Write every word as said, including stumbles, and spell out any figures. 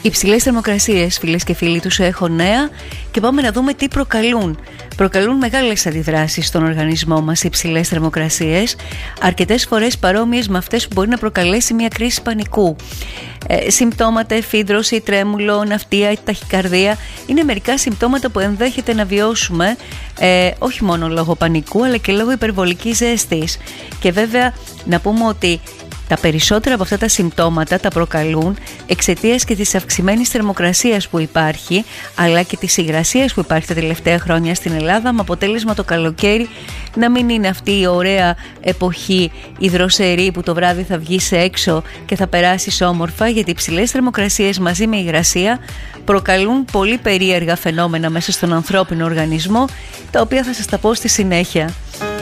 Υψηλές θερμοκρασίες, φίλες και φίλοι, τους έχω νέα και πάμε να δούμε τι προκαλούν. Προκαλούν μεγάλες αντιδράσεις στον οργανισμό μας οι υψηλές θερμοκρασίες, αρκετές φορές παρόμοιες με αυτές που μπορεί να προκαλέσει μια κρίση πανικού. Ε, συμπτώματα, εφίδρωση, τρέμουλο, ναυτία, ταχυκαρδία είναι μερικά συμπτώματα που ενδέχεται να βιώσουμε ε, όχι μόνο λόγω πανικού αλλά και λόγω υπερβολικής ζέστης. Και βέβαια να πούμε ότι τα περισσότερα από αυτά τα συμπτώματα τα προκαλούν εξαιτίας και της αυξημένης θερμοκρασίας που υπάρχει, αλλά και της υγρασίας που υπάρχει τα τελευταία χρόνια στην Ελλάδα, με αποτέλεσμα το καλοκαίρι να μην είναι αυτή η ωραία εποχή, η δροσερή που το βράδυ θα βγεις έξω και θα περάσεις όμορφα, γιατί οι υψηλές θερμοκρασίες μαζί με υγρασία προκαλούν πολύ περίεργα φαινόμενα μέσα στον ανθρώπινο οργανισμό, τα οποία θα σας τα πω στη συνέχεια.